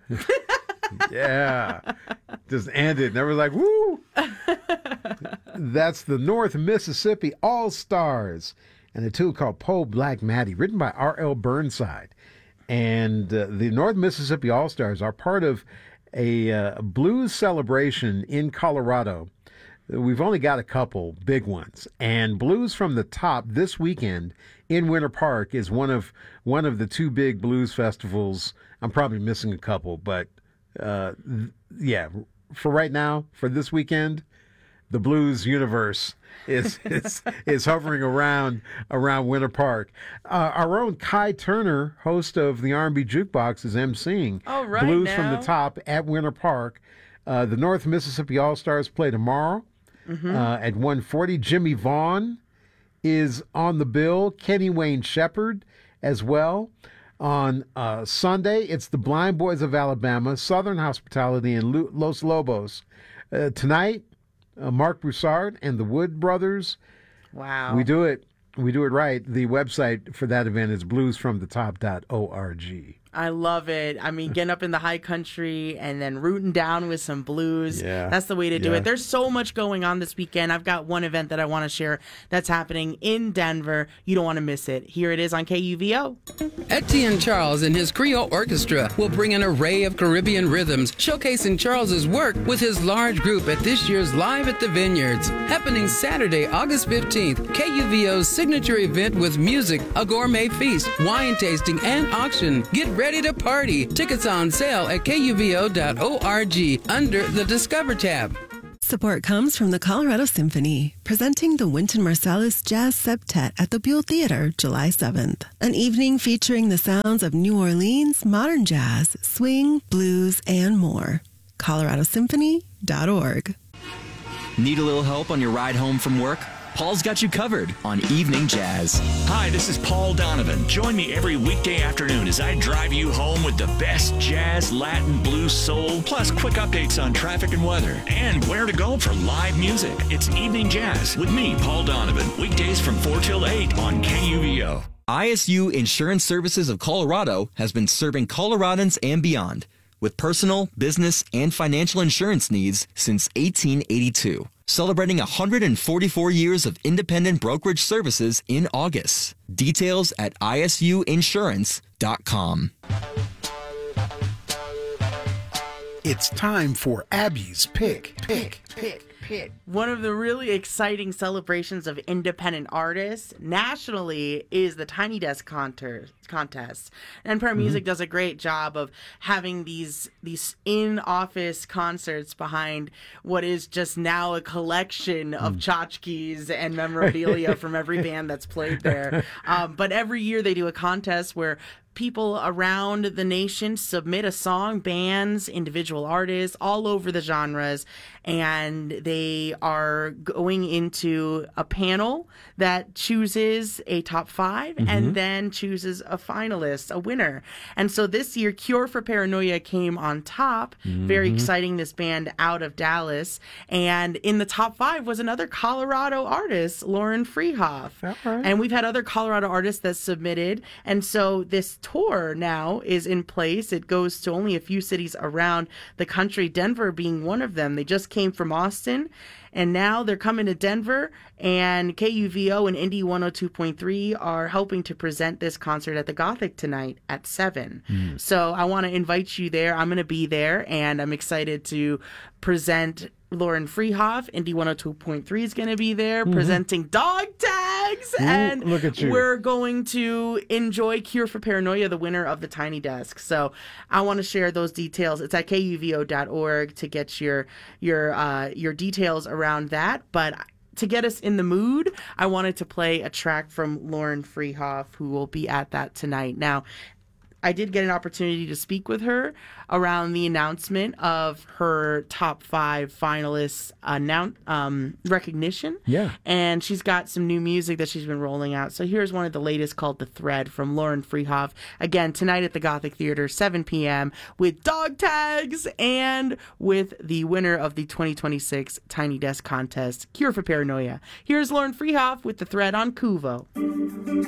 Yeah. Just ended. Never like, woo. That's the North Mississippi All-Stars and a tune called Poe Black Maddie, written by R.L. Burnside. And the North Mississippi All-Stars are part of a blues celebration in Colorado. We've only got a couple big ones. And Blues from the Top this weekend in Winter Park is one of the two big blues festivals. I'm probably missing a couple, but yeah, for right now, for this weekend, the blues universe is hovering around Winter Park. Our own Kai Turner, host of the R&B Jukebox, is emceeing Blues from the Top at Winter Park. The North Mississippi All-Stars play tomorrow at 1:40. Jimmy Vaughn is on the bill. Kenny Wayne Shepherd as well. On Sunday, it's the Blind Boys of Alabama, Southern Hospitality, and Los Lobos. Tonight, Mark Broussard and the Wood Brothers. Wow. We do it right. The website for that event is bluesfromthetop.org. I love it. I mean, getting up in the high country and then rooting down with some blues. Yeah. That's the way to do it. There's so much going on this weekend. I've got one event that I want to share that's happening in Denver. You don't want to miss it. Here it is on KUVO. Etienne Charles and his Creole Orchestra will bring an array of Caribbean rhythms, showcasing Charles's work with his large group at this year's Live at the Vineyards, happening Saturday, August 15th. KUVO's signature event with music, a gourmet feast, wine tasting, and auction. Get ready to party. Tickets on sale at kuvo.org under the Discover tab. Support comes from the Colorado Symphony, presenting the Wynton Marsalis Jazz Septet at the Buell Theater, July 7th. An evening featuring the sounds of New Orleans, modern jazz, swing, blues, and more. coloradosymphony.org. Need a little help on your ride home from work? Paul's got you covered on Evening Jazz. Hi, this is Paul Donovan. Join me every weekday afternoon as I drive you home with the best jazz, Latin, blues, soul, plus quick updates on traffic and weather, and where to go for live music. It's Evening Jazz with me, Paul Donovan, weekdays from 4 till 8 on KUVO. ISU Insurance Services of Colorado has been serving Coloradans and beyond with personal, business, and financial insurance needs since 1882. Celebrating 144 years of independent brokerage services in August. Details at isuinsurance.com. It's time for Abby's Pick. One of the really exciting celebrations of independent artists nationally is the Tiny Desk contest. NPR Music does a great job of having these in-office concerts behind what is just now a collection of tchotchkes and memorabilia from every band that's played there. But every year they do a contest where people around the nation submit a song, bands, individual artists, all over the genres, and they are going into a panel that chooses a top five and then chooses a finalist, a winner. And so this year, Cure for Paranoia came on top. Very exciting, this band out of Dallas. And in the top five was another Colorado artist, Lauren Freehoff. And we've had other Colorado artists that submitted. And so this tour now is in place. It goes to only a few cities around the country, Denver being one of them. They just came from Austin, and now they're coming to Denver, and KUVO and Indy 102.3 are helping to present this concert at the Gothic tonight at 7. So I want to invite you there. I'm going to be there, and I'm excited to present Lauren Freehoff. Indy 102.3 is going to be there presenting Dog Tags. And look at you. We're going to enjoy Cure for Paranoia, the winner of the Tiny Desk. So I want to share those details. It's at kuvo.org to get your details around that. But to get us in the mood, I wanted to play a track from Lauren Freehoff, who will be at that tonight. Now, I did get an opportunity to speak with her around the announcement of her top 5 finalists recognition. Yeah. And she's got some new music that she's been rolling out. So here's one of the latest called The Thread from Lauren Freehoff. Again, tonight at the Gothic Theater, 7 p.m. with Dog Tags and with the winner of the 2026 Tiny Desk Contest, Cure for Paranoia. Here's Lauren Freehoff with The Thread on KUVO.